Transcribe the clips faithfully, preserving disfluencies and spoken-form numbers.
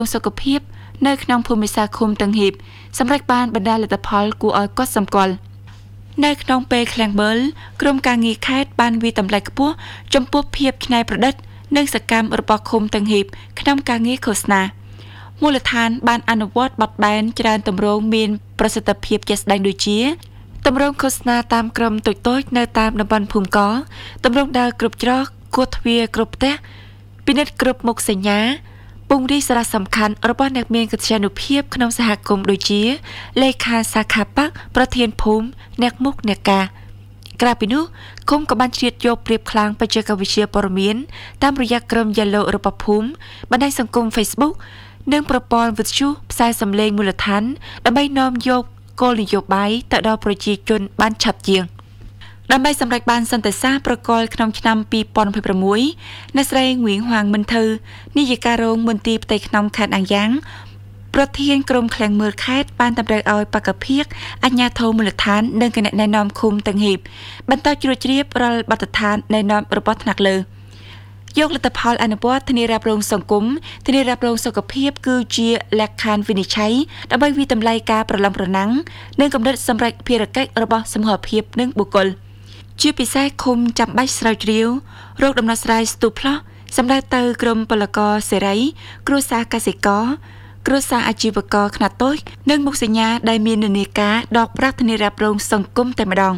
សុខភាពនៅក្នុងភូមិសាស្ត្រឃុំទាំងហៀបសម្រាប់បានបណ្ដាលទ្ធផលគួរឲ្យកត់សម្គាល់នៅក្នុងពេលឃ្លាំងមើលក្រុមការងារខេត្តបានវិតម្លៃខ្ពស់ចំពោះភាពច្នៃប្រឌិតនិងសកម្មរបស់ឃុំទាំងហៀបក្នុងការងារឃោសនាមូលដ្ឋានបានអនុវត្តបត់បែនច្រើនទម្រង់មានប្រសិទ្ធភាពជាក់ស្ដែងដូចជាទម្រង់ឃោសនាតាមក្រុមតូចៗនៅតាមតំបន់ភូមិកទម្រង់ដើរគ្រប់ច្រកគួរទ្វារគ្រប់ផ្ទះពិនិត្យគ្រប់មុខសញ្ញាពង្រីកសារៈសំខាន់របស់អ្នកមានកិត្យានុភាពក្នុងសហគមន៍ដូចជាលេខាសាខាបកប្រធានភូមិអ្នកមុខអ្នកការក្រៅពីនោះឃុំក៏បានជ្រៀតយកប្រៀបខ្លាំងបច្ចេកវិទ្យាព័ត៌មានតាមរយៈក្រុម Yellow របស់ភូមិបណ្ដាញសង្គម Facebook និងប្រព័ន្ធវិទ្យុផ្សាយសំឡេងមូលដ្ឋានដើម្បីនាំយកគោលនយោបាយទៅដល់ប្រជាជនបានឆាប់ជាងដើម្បីសម្រេចបានសន្តិសាប្រកលក្នុងឆ្នាំពីរពាន់ยี่สิบหกអ្នកស្រីងៀងហួងមិនធឺនាយិការងមន្ទីរផ្ទៃក្នុងខេត្តអាំងយ៉ាងប្រធានក្រុមឃ្លាំងមើលខេត្តបានតម្រូវឲ្យបកភិកអាជ្ញាធរមូលដ្ឋាននិងគណៈណែនាំឃុំទាំងហៀបបន្តជ្រួតជ្រាបរាល់បទដ្ឋានណែនាំរបស់ថ្នាក់លើយកលទ្ធផលអនុវត្តធានារ៉ាប់រងសង្គមធានារ៉ាប់រងសុខភាពគឺជាលក្ខខណ្ឌវិនិច្ឆ័យដើម្បីវិតម្លៃការប្រឡំប្រណាំងនិងកម្រិតសម្រេចភារកិច្ចរបស់សមូហភាពនិងបុគ្គលជាពិសេសឃុំចាំបាច់ស្រាវជ្រាវរោគដំណោះស្រាយស្ទូផ្លោះសម្រាប់ទៅក្រុមពលករសេរីគ្រួសារកសិករគ្រួសារអាជីវករខ្នាតតូចនិងមុខសញ្ញាដែលមាននានាការដកប្រាក់ធានារ៉ាប់រងសង្គមតែម្ដង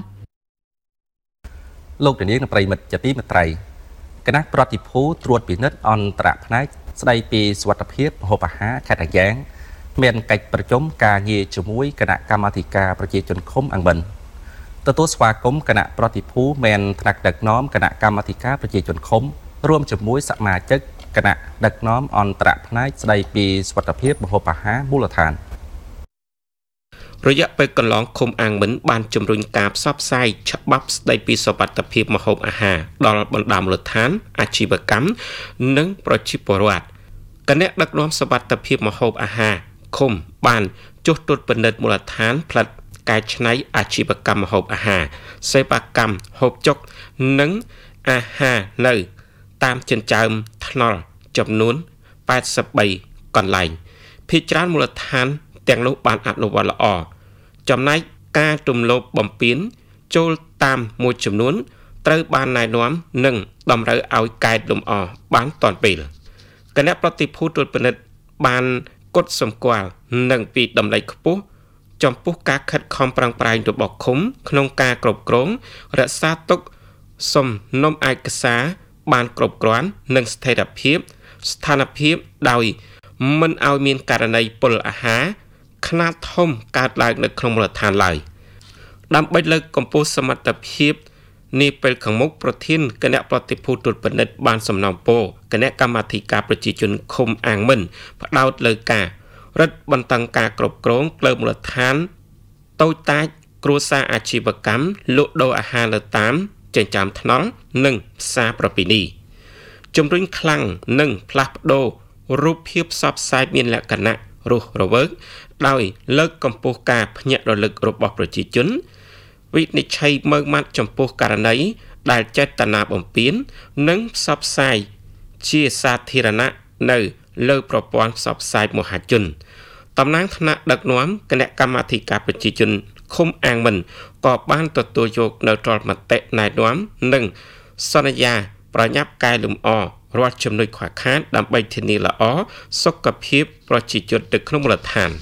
លោកនាងនិងប្រិមិត្តជាទីមេត្រីគណៈប្រតិភូត្រួតពិនិត្យអន្តរផ្នែកស្ដីពីសុវត្ថិភាពម្ហូបអាហារខេត្តអាយ៉ាងមានកិច្ចប្រជុំការងារជាមួយគណៈកម្មាធិការប្រជាជនឃុំអង្គរទទួលស្វាគមន៍គណៈប្រតិភូមានថ្នាក់ដឹកនាំគណៈកម្មាធិការប្រជាជនឃុំរួមជាមួយសមាជិកគណៈដឹកនាំអន្តរផ្នែកស្ដីពីសុវត្ថិភាពម្ហូបអាហារមូលដ្ឋានរយៈពេលកន្លងឃុំអាងមិនបានជំរុញការផ្សព្វផ្សាយច្បាប់ស្ដីពីសុវត្ថិភាពម្ហូបអាហារដល់បណ្ដាមូលដ្ឋានអាជីវកម្មនិងប្រជាពលរដ្ឋគណៈដឹកនាំសុវត្ថិភាពម្ហូបអាហារឃុំបានចុះត្រួតពិនិត្យមូលដ្ឋានផ្លិតកែច្នៃអាជីវកម្មម្ហូបអាហារសេវាកម្មហូបចុកនិងអាហារនៅតាមចិញ្ចើមថ្នល់ចំនួនแปดสิบสามកន្លែងភាគច្រើនមូលដ្ឋានទាំងនោះបានអនុវត្តល្អចំណែកការទំលប់បំពេញចូលតាមមួយចំនួនត្រូវបានណែនាំនិងតម្រូវឲ្យកែលម្អបានទាន់ពេលគណៈប្រតិភូត្រួតពិនិត្យបានកត់សម្គាល់និងពីតម្លៃខ្ពស់ចំពោះការខិតខំប្រឹងប្រែងរបស់ឃុំក្នុងការគ្រប់គ្រងរក្សាទុកសំណុំឯកសារបានគ្រប់គ្រាន់និងស្ថិរភាពស្ថានភាពដោយមិនឲ្យមានករណីពុលអាហារខ្នាតធំកើតឡើងនៅក្នុងមូលដ្ឋានឡើយដើម្បីលើកកម្ពស់សមត្ថភាពនាពេលខាងមុខប្រធានគណៈប្រតិភូត្រួតពិនិត្យបានសំណូមពរគណៈកម្មាធិការប្រជាជនឃុំអាងមិនផ្ដោតលើការរឹតបន្តឹងការគ្រប់គ្រងលើមូលដ្ឋានតូចតាចគ្រួសារអាជីវកម្មលក់ដូរអាហារនៅតាមចិញ្ចើមថ្នល់និងផ្សារប្រពៃណីជំរុញខ្លាំងនិងផ្លាស់ប្ដូររូបភាពផ្សព្វផ្សាយមានលក្ខណៈរស់រវើកដោយលើកកម្ពស់ការភ្ញាក់រលឹករបស់ប្រជាជនវិនិច្ឆ័យមើងម៉ាត់ចំពោះករណីដែលចេតនាបំពាននិងផ្សព្វផ្សាយជាសាធារណៈនៅលើប្រព័ន្ធផ្សព្វផ្សាយមហាជនតំណាងថ្នាក់ដឹកនាំគណៈកម្មាធិការប្រជាជនឃុំអាងមិនក៏បានទទួលយកនៅរាល់មតិណែនាំនិងសន្យាប្រញាប់កែលម្អរាល់ចំណុចខ្វះខាតដើម្បីធានាល្អសុខភាពប្រជាជននៅក្នុងមូលដ្ឋាន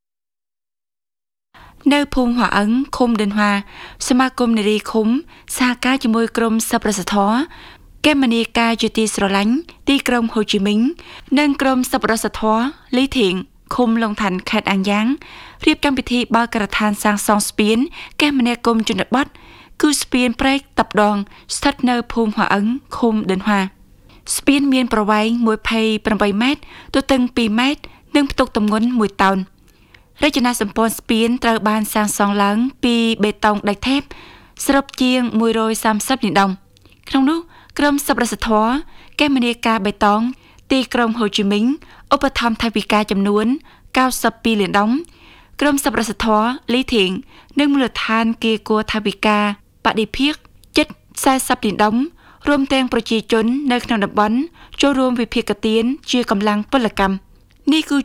នៅភូមិហួអឹងឃុំដិនហាសមាគមនារីឃុំសហការជាមួយក្រុមសប្បុរសធម៌កេមនីការជាទីស្រឡាញ់ទីក្រុងហូជីមិញនិងក្រុមសប្បុរសធម៌លីធៀងឃុំឡុងឋានខេត្តអាំងយ៉ាងរៀបចំពិធីបើកការដ្ឋានសាងសង់ស្ពានកេមនីគមជនបទគឺស្ពានព្រែកតាប់ដងស្ថិតនៅភូមិហួអឹងឃុំដិនហាស្ពានមានប្រវែងមួយភេប្រាំបីម៉ែត្រទទឹងពីរម៉ែត្រនិងផ្ទុកទម្ងន់មួយតោនរចនាសម្ព័ន្ធស្ពានត្រូវបានសាងសង់ឡើងពីបេតុងដែកថេបសរុបជាងមួយរយសាមសិបលានដុំក្នុងនោះក្រុមសប្បុរសធម៌កេមនីការបេតុងទីក្រុងហូជីមិញឧបត្ថម្ភថវិកាចំនួនកៅសិបពីរលានដុំក្រុមសប្បុរសធម៌លីធៀងនិងមូលដ្ឋានគៀគួរថវិកាបដិភាគជិតសែសិបលានដុំរួមទាំងប្រជាជននៅក្នុងតំបន់ចូលរួមវិភាគទានជាកម្លាំងពលកម្មនេះគឺ